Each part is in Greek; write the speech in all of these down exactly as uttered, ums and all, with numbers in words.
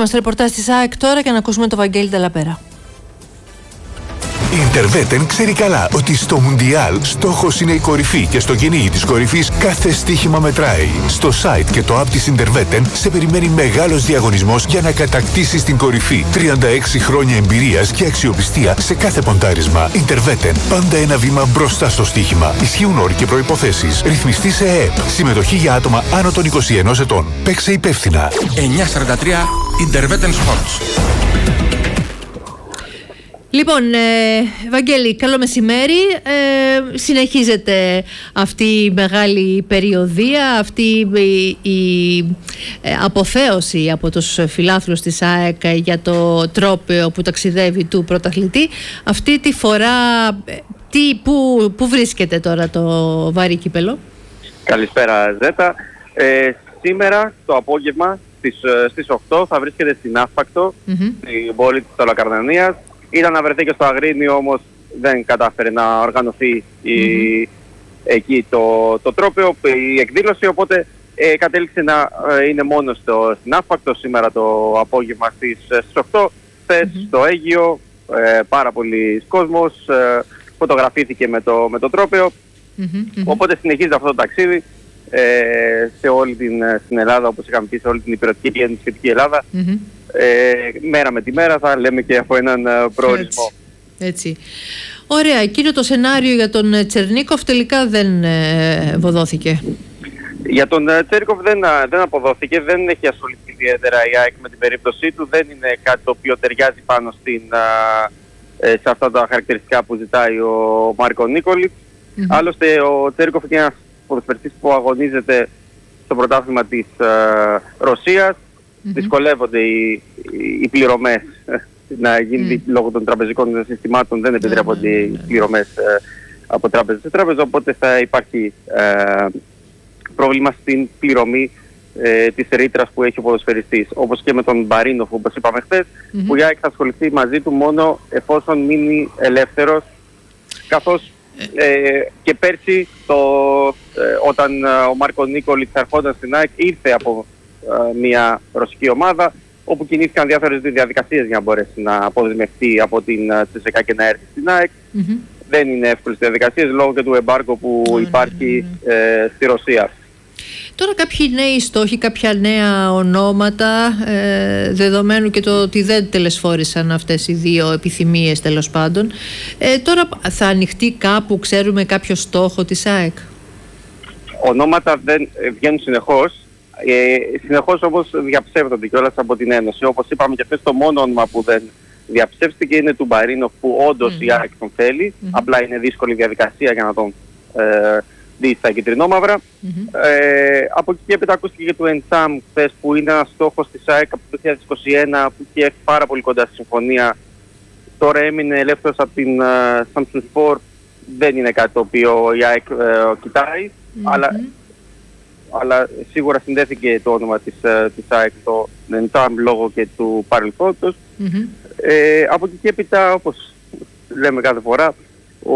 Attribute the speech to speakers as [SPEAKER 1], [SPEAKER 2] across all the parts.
[SPEAKER 1] Πάμε στο ρεπορτάζ της ΑΕΚ τώρα και να ακούσουμε τον Βαγγέλη Ντελαπέρα.
[SPEAKER 2] Η Interwetten ξέρει καλά ότι στο Μουντιάλ στόχος είναι η κορυφή και στο κυνήγι της κορυφής κάθε στοίχημα μετράει. Στο site και το app της Interwetten σε περιμένει μεγάλος διαγωνισμός για να κατακτήσεις την κορυφή. τριάντα έξι χρόνια εμπειρίας και αξιοπιστία σε κάθε ποντάρισμα. Interwetten. Πάντα ένα βήμα μπροστά στο στοίχημα. Ισχύουν όροι και προϋποθέσεις. Ρυθμιστή σε ΕΕΠ. Συμμετοχή για άτομα άνω των είκοσι ενός ετών. Παίξε υπεύθυνα.
[SPEAKER 3] εννιακόσια σαράντα τρία Interwetten Sports.
[SPEAKER 1] Λοιπόν, ε, Βαγγέλη, καλό μεσημέρι. Ε, συνεχίζεται αυτή η μεγάλη περιοδία, αυτή η, η ε, αποθέωση από τους φιλάθλους της ΑΕΚ για το τρόπαιο που ταξιδεύει του πρωταθλητή. Αυτή τη φορά, τι, πού, πού βρίσκεται τώρα το βαρύ κύπελο?
[SPEAKER 4] Καλησπέρα, Ζέτα. Ε, σήμερα το απόγευμα στις, στις οκτώ θα βρίσκεται στην Άσπακτο, mm-hmm. στην πόλη της Τολοκαρνανίας. Ήταν να βρεθεί και στο Αγρίνιο, όμως δεν κατάφερε να οργανωθεί η, mm-hmm. εκεί το, το τρόπαιο, η εκδήλωση, οπότε ε, κατέληξε να ε, είναι μόνο στο, στην Άσπακτο σήμερα το απόγευμα στις, στις οκτώ. Χθες mm-hmm. στο Αίγυο, ε, πάρα πολλοί κόσμος, ε, φωτογραφήθηκε με το, με το τρόπαιο, mm-hmm. οπότε συνεχίζεται αυτό το ταξίδι ε, σε όλη την στην Ελλάδα, όπως είχαμε πει, σε όλη την υπηρετική και την σχετική Ελλάδα. Mm-hmm. Ε, μέρα με τη μέρα θα λέμε και από έναν uh, προορισμό.
[SPEAKER 1] Έτσι. Έτσι. Ωραία. Εκείνο το σενάριο για τον Τσερνίκοφ τελικά δεν ε, αποδόθηκε.
[SPEAKER 4] Για τον uh, Τσέρνικοφ δεν, uh, δεν αποδόθηκε. Δεν έχει ασχοληθεί ιδιαίτερα η ΑΕΚ με την περίπτωσή του. Δεν είναι κάτι το οποίο ταιριάζει πάνω στην, uh, σε αυτά τα χαρακτηριστικά που ζητάει ο Μάρκο Νίκολιτς. Mm-hmm. Άλλωστε ο Τσέρνικοφ είναι ένας ποδοσφαιριστής που αγωνίζεται στο πρωτάθλημα της uh, Ρωσίας. Mm-hmm. Δυσκολεύονται οι, οι, οι πληρωμές να γίνει mm. λόγω των τραπεζικών συστημάτων, δεν επιτρέπονται mm. οι πληρωμές ε, από τράπεζα σε τράπεζα, οπότε θα υπάρχει ε, πρόβλημα στην πληρωμή ε, της ρήτρας που έχει ο ποδοσφαιριστής. Όπως και με τον Μπαρίνοφ, όπως είπαμε χθες, mm-hmm. που η ΑΕΚ θα ασχοληθεί μαζί του μόνο εφόσον μείνει ελεύθερος, καθώς ε, και πέρσι το, ε, όταν ε, ο Μάρκο Νίκολιτς ερχόταν στην ΑΕΚ ήρθε από μια ρωσική ομάδα, όπου κινήθηκαν διάφορες διαδικασίες για να μπορέσει να αποδεσμευτεί από την ΤΣΕΚΑ και να έρθει στην ΑΕΚ. Mm-hmm. Δεν είναι εύκολες διαδικασίες λόγω και του εμπάργκο που mm-hmm. υπάρχει ε, στη Ρωσία.
[SPEAKER 1] Τώρα κάποιοι νέοι στόχοι, κάποια νέα ονόματα, ε, δεδομένου και το ότι δεν τελεσφόρησαν αυτές οι δύο επιθυμίες τέλος πάντων. Ε, τώρα θα ανοιχτεί κάπου, ξέρουμε, κάποιο στόχο της ΑΕΚ?
[SPEAKER 4] Ονόματα δεν βγαίνουν συνεχώς. Ε, συνεχώς όμως διαψεύδονται κιόλας από την Ένωση. Όπως είπαμε και χθες, το μόνο όνομα που δεν διαψεύστηκε είναι του Μπαρίνοφ, που όντως mm-hmm. η ΑΕΚ τον θέλει. Mm-hmm. Απλά είναι δύσκολη διαδικασία για να τον ε, δει στα κυτρινόμαυρα. Mm-hmm. Ε, από εκεί και έπειτα ακούστηκε και του Εντσάμ χθες, που είναι ένας στόχος της ΑΕΚ από το δύο χιλιάδες είκοσι ένα, που είχε έρθει πάρα πολύ κοντά στη συμφωνία. Τώρα έμεινε ελεύθερος από την uh, Samsung Sport. Δεν είναι κάτι το οποίο η ΑΕΚ uh, κοιτάει, mm-hmm. αλλά αλλά σίγουρα συνδέθηκε το όνομα της, της ΑΕΚ το Εντσάμ λόγω και του παρελθόντος. Mm-hmm. Ε, από εκεί και έπειτα, όπως λέμε κάθε φορά, ο,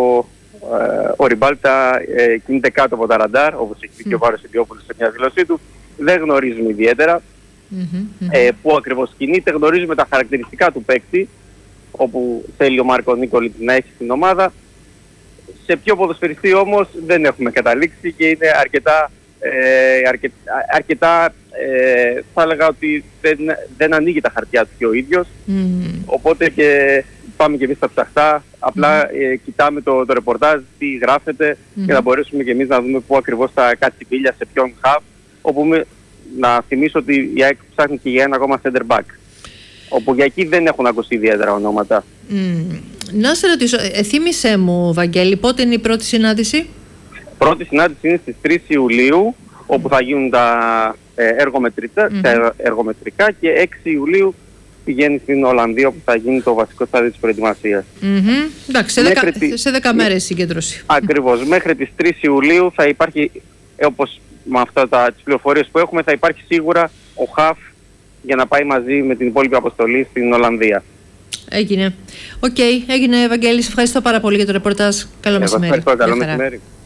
[SPEAKER 4] ε, ο Ριμπάλτα ε, κινείται κάτω από τα ραντάρ, όπως έχει πει mm-hmm. και ο Βάρος Ιδιόπουλος σε μια δηλωσή του. Δεν γνωρίζουμε ιδιαίτερα mm-hmm. ε, πού ακριβώς κινείται. Γνωρίζουμε τα χαρακτηριστικά του παίκτη, όπου θέλει ο Μάρκο Νίκολιτς να έχει στην ομάδα. Σε ποιο ποδοσφαιριστή όμως δεν έχουμε καταλήξει και είναι αρκετά Ε, αρκε, αρκετά ε, θα έλεγα ότι δεν, δεν ανοίγει τα χαρτιά του και ο ίδιος, mm. οπότε και πάμε και εμείς στα ψαχτά, απλά mm. ε, κοιτάμε το, το ρεπορτάζ, τι γράφεται mm. και να μπορέσουμε και εμείς να δούμε πού ακριβώς θα κάτσει η πύλια, σε ποιον χαβ, όπου με, να θυμίσω ότι η ΑΕΚ ψάχνει και για ένα ακόμα center back, όπου για εκεί δεν έχουν ακουστεί ιδιαίτερα ονόματα.
[SPEAKER 1] Mm. Να σε ρωτήσω, ε, θύμισέ μου, Βαγγέλη, πότε είναι η πρώτη συνάντηση?
[SPEAKER 4] Πρώτη συνάντηση είναι στις τρεις Ιουλίου, όπου θα γίνουν τα, ε, εργομετρικά, mm-hmm. τα εργομετρικά, και έξι Ιουλίου πηγαίνει στην Ολλανδία, όπου θα γίνει το βασικό στάδιο της προετοιμασίας.
[SPEAKER 1] Mm-hmm. Εντάξει, σε δέκα, τη... σε δέκα μέρες συγκέντρωση.
[SPEAKER 4] Ακριβώς. Μέχρι τις τρεις Ιουλίου θα υπάρχει, όπως με αυτά τα, τις πληροφορίες που έχουμε, θα υπάρχει σίγουρα ο χαφ για να πάει μαζί με την υπόλοιπη αποστολή στην Ολλανδία.
[SPEAKER 1] Έγινε. Οκ, okay, έγινε, Ευαγγέλη. Ευχαριστώ πάρα πολύ για το ρεπορτάζ. Καλό μεσημέρι.
[SPEAKER 4] Ευχαριστώ, καλό μεσημέρι.